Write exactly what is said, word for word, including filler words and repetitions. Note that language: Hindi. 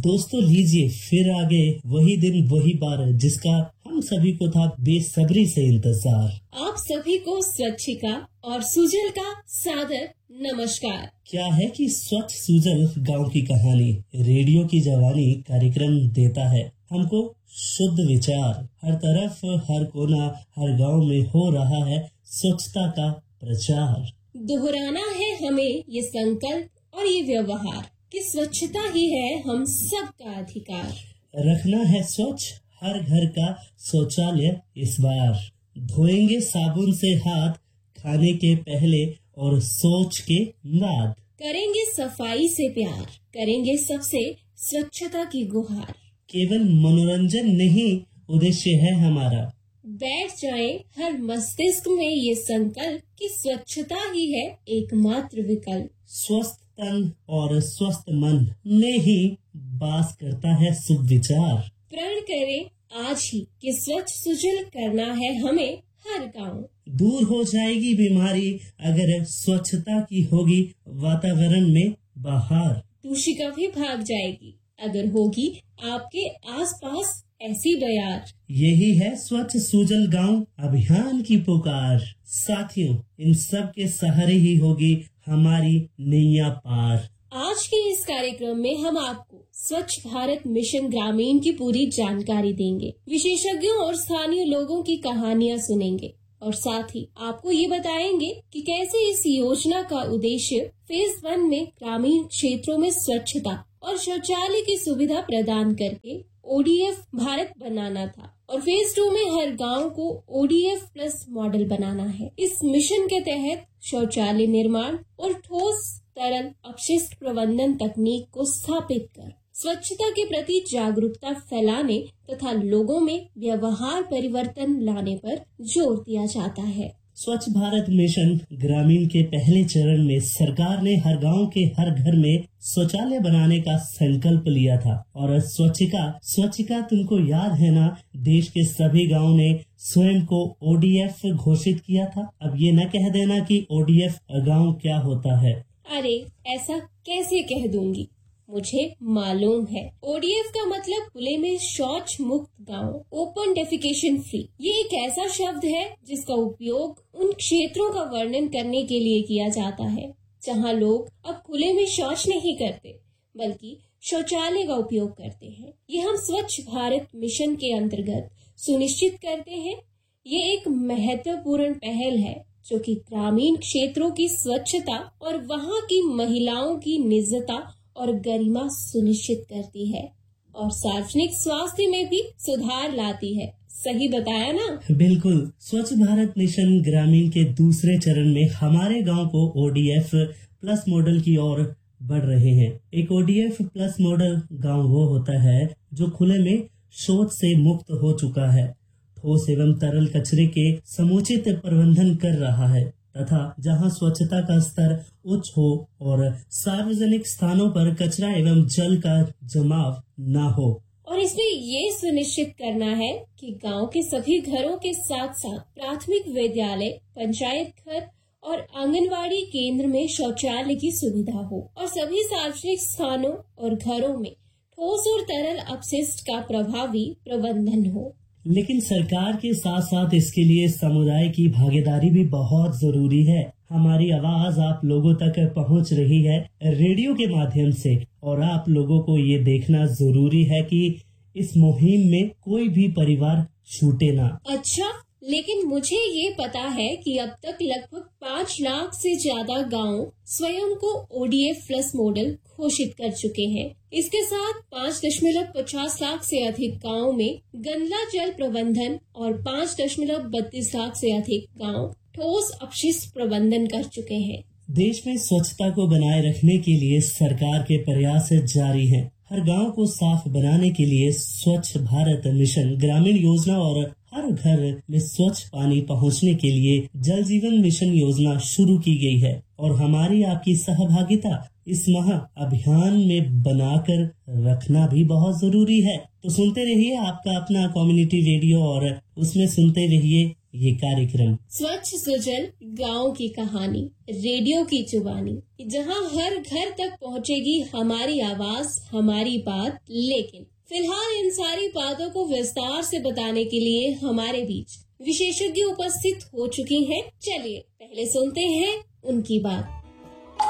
दोस्तों लीजिए फिर आ गए वही दिन वही बार जिसका हम सभी को था बेसब्री से इंतजार। आप सभी को स्वच्छिका और सुजल का सादर नमस्कार। क्या है कि स्वच्छ सुजल गांव की कहानी रेडियो की जवानी कार्यक्रम देता है हमको शुद्ध विचार। हर तरफ हर कोना हर गांव में हो रहा है स्वच्छता का प्रचार। दोहराना है हमें ये संकल्प और ये व्यवहार कि स्वच्छता ही है हम सबका अधिकार। रखना है स्वच्छ हर घर का शौचालय इस बार। धोएंगे साबुन से हाथ खाने के पहले और सोच के बाद। करेंगे सफाई से प्यार, करेंगे सबसे स्वच्छता की गुहार। केवल मनोरंजन नहीं उद्देश्य है हमारा। बैठ जाए हर मस्तिष्क में ये संकल्प कि स्वच्छता ही है एकमात्र विकल्प। स्वस्थ तन और स्वस्थ मन में ही वास करता है शुभ विचार। प्रण करें आज ही कि स्वच्छ सुजल करना है हमें हर गांव। दूर हो जाएगी बीमारी अगर स्वच्छता की होगी वातावरण में बहार। दूषिका भी भाग जाएगी अगर होगी आपके आसपास ऐसी बयार। यही है स्वच्छ सुजल गांव अभियान की पुकार। साथियों इन सब के सहारे ही होगी हमारी नैया पार। आज के इस कार्यक्रम में हम आपको स्वच्छ भारत मिशन ग्रामीण की पूरी जानकारी देंगे, विशेषज्ञों और स्थानीय लोगों की कहानियां सुनेंगे और साथ ही आपको ये बताएंगे कि कैसे इस योजना का उद्देश्य फेज वन में ग्रामीण क्षेत्रों में स्वच्छता और शौचालय की सुविधा प्रदान करके ओ डी एफ भारत बनाना था और फेज टू में हर गांव को O D F plus model बनाना है। इस मिशन के तहत शौचालय निर्माण और ठोस तरल अपशिष्ट प्रबंधन तकनीक को स्थापित कर स्वच्छता के प्रति जागरूकता फैलाने तथा लोगों में व्यवहार परिवर्तन लाने पर जोर दिया जाता है। स्वच्छ भारत मिशन ग्रामीण के पहले चरण में सरकार ने हर गांव के हर घर में शौचालय बनाने का संकल्प लिया था और स्वच्छिका स्वच्छिका तुमको याद है ना, देश के सभी गांव ने स्वयं को ओ डी एफ घोषित किया था। अब ये न कह देना कि ओ डी एफ गांव क्या होता है। अरे ऐसा कैसे कह दूंगी, मुझे मालूम है। ओ डी एफ का मतलब खुले में शौच मुक्त गांव, ओपन डेफिकेशन फ्री। ये एक ऐसा शब्द है जिसका उपयोग उन क्षेत्रों का वर्णन करने के लिए किया जाता है जहां लोग अब खुले में शौच नहीं करते बल्कि शौचालय का उपयोग करते हैं। ये हम स्वच्छ भारत मिशन के अंतर्गत सुनिश्चित करते हैं। ये एक महत्वपूर्ण पहल है जो कि ग्रामीण क्षेत्रों की स्वच्छता और वहां की महिलाओं की निजता और गरिमा सुनिश्चित करती है और सार्वजनिक स्वास्थ्य में भी सुधार लाती है। सही बताया ना? बिल्कुल। स्वच्छ भारत मिशन ग्रामीण के दूसरे चरण में हमारे गांव को O D F plus model की ओर बढ़ रहे हैं। एक O D F plus model गांव वो होता है जो खुले में शौच से मुक्त हो चुका है, ठोस एवं तरल कचरे के समुचित प्रबंधन कर रहा है तथा जहां स्वच्छता का स्तर उच्च हो और सार्वजनिक स्थानों पर कचरा एवं जल का जमाव न हो। और इसमें ये सुनिश्चित करना है कि गांव के सभी घरों के साथ साथ प्राथमिक विद्यालय, पंचायत घर और आंगनवाड़ी केंद्र में शौचालय की सुविधा हो और सभी सार्वजनिक स्थानों और घरों में ठोस और तरल अपशिष्ट का प्रभावी प्रबंधन हो। लेकिन सरकार के साथ साथ इसके लिए समुदाय की भागीदारी भी बहुत जरूरी है। हमारी आवाज आप लोगों तक पहुंच रही है रेडियो के माध्यम से और आप लोगों को ये देखना जरूरी है कि इस मुहिम में कोई भी परिवार छूटे ना। अच्छा, लेकिन मुझे ये पता है कि अब तक लगभग पाँच लाख से ज्यादा गांव स्वयं को O D F plus model घोषित कर चुके हैं। इसके साथ पाँच दशमलव पचास लाख से अधिक गाँव में गंदा जल प्रबंधन और पाँच दशमलव बत्तीस लाख से अधिक गाँव ठोस अपशिष्ट प्रबंधन कर चुके हैं। देश में स्वच्छता को बनाए रखने के लिए सरकार के प्रयास जारी हैं। हर गांव को साफ बनाने के लिए स्वच्छ भारत मिशन ग्रामीण योजना और हर घर में स्वच्छ पानी पहुंचने के लिए जल जीवन मिशन योजना शुरू की गई है और हमारी आपकी सहभागिता इस महा अभियान में बनाकर रखना भी बहुत जरूरी है। तो सुनते रहिए आपका अपना कम्युनिटी रेडियो और उसमें सुनते रहिए ये कार्यक्रम स्वच्छ सुजल गांव की कहानी, रेडियो की जुबानी, जहां हर घर तक पहुंचेगी हमारी आवाज, हमारी बात। लेकिन फिलहाल इन सारी बातों को विस्तार से बताने के लिए हमारे बीच विशेषज्ञ उपस्थित हो चुकी हैं। चलिए पहले सुनते हैं उनकी बात।